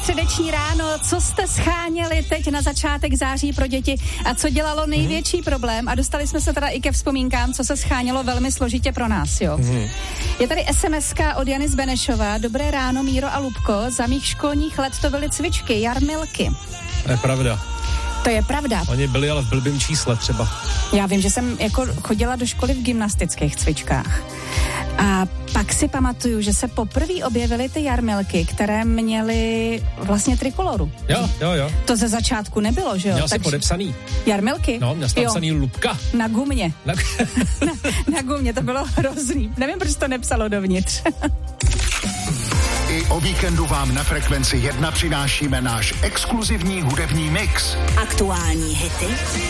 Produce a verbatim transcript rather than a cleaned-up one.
Středeční ráno, co jste scháněli teď na začátek září pro děti a co dělalo největší mm. problém a dostali jsme se teda i ke vzpomínkám, co se schánělo velmi složitě pro nás, jo. Mm. Je tady es em eska od Jany z Benešova. Dobré ráno, Míro a Lubko, za mých školních let to byly cvičky, jarmilky. To je pravda. To je pravda. Oni byli ale v blbým čísle třeba. Já vím, že jsem jako chodila do školy v gymnastických cvičkách. A pak si pamatuju, že se poprvé objevily ty jarmilky, které měly vlastně trikoloru. Jo, jo, jo. To ze začátku nebylo, že jo? Měl jsi podepsaný. Jarmilky? No, měl jsi napsaný Lubka. Na gumě. Na... na, na gumě, to bylo hrozný. Nevím, proč to nepsalo dovnitř. I o víkendu vám na Frekvenci jedna přinášíme náš exkluzivní hudební mix. Aktuální hity